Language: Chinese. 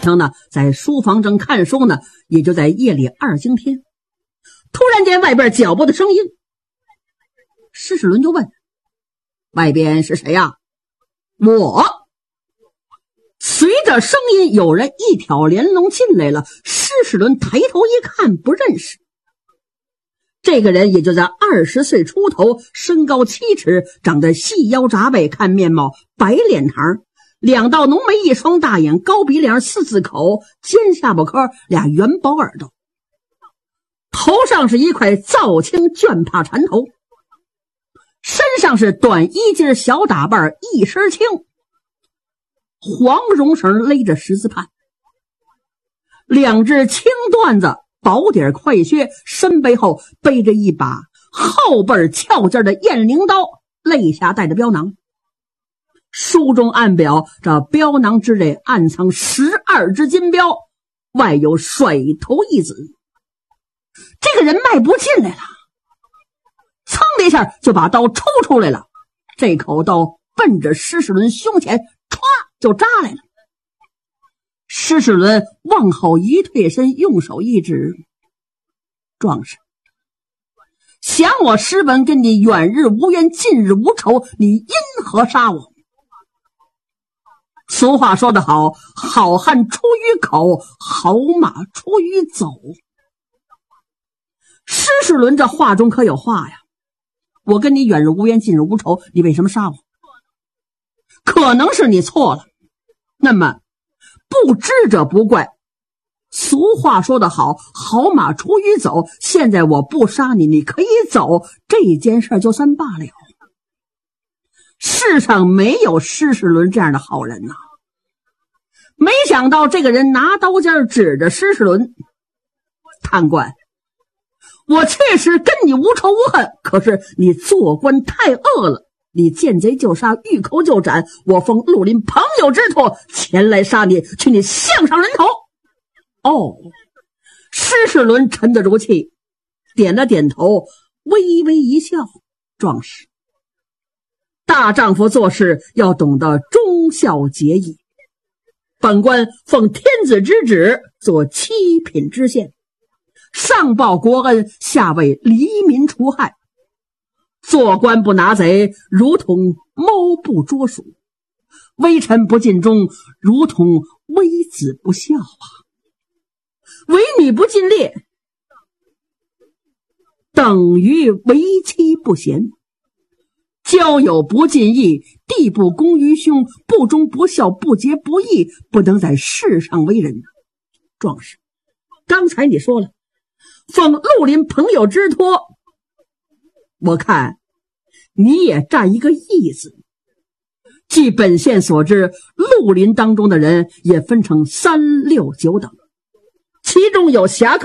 平呢在书房正看书呢，也就在夜里2更天，突然间外边脚步的声音，施世伦就问：外边是谁呀？我。随着声音，有人一挑帘笼进来了。施世伦抬头一看，不认识。这个人也就在20岁出头，身高7尺，长得细腰扎背，看面貌白脸膛，2道浓眉，1双大眼，高鼻梁，4字口，尖下巴颏，2圆薄耳朵，头上是一块皂青绢帕缠头，身上是短衣襟小打扮，一身青，黄绒绳勒着10字畔，2只青缎子薄底快靴，身背后背着一把后背翘劲的雁翎刀，肋下带着镖囊。书中暗表，这镖囊之内暗藏12只金镖，外有甩头一子。这个人迈步进来了，噌的一下就把刀抽出来了，这口刀奔着施世伦胸前歘就扎来了。施世伦往后一退身，用手一指：壮士，想我施文跟你远日无冤，近日无仇，你因何杀我？俗话说得好，好汉出于口，好马出于走。施世伦这话中可有话呀，我跟你远日无冤，近日无仇，你为什么杀我？可能是你错了，那么不知者不怪。俗话说得好，好马出于走，现在我不杀你，你可以走，这件事就算罢了。世上没有施世伦这样的好人呐。没想到这个人拿刀尖指着施世伦：贪官，我确实跟你无仇无恨，可是你做官太恶了，你见贼就杀，遇寇就斩，我奉绿林朋友之托前来杀你，取你项上人头。哦，施世伦沉得如气，点了点头，微微一笑：壮士，大丈夫做事要懂得忠孝节义，本官奉天子之旨做7品知县，上报国恩，下为黎民除害。做官不拿贼，如同猫不捉鼠；微臣不尽忠，如同微子不孝啊；为女不尽烈，等于为妻不贤；交友不尽义，弟不恭于兄，不忠不孝，不节不义，不能在世上为人。壮士，刚才你说了，奉绿林朋友之托，我看你也占一个义字。据本县所知，绿林当中的人也分成3、6、9等，其中有侠客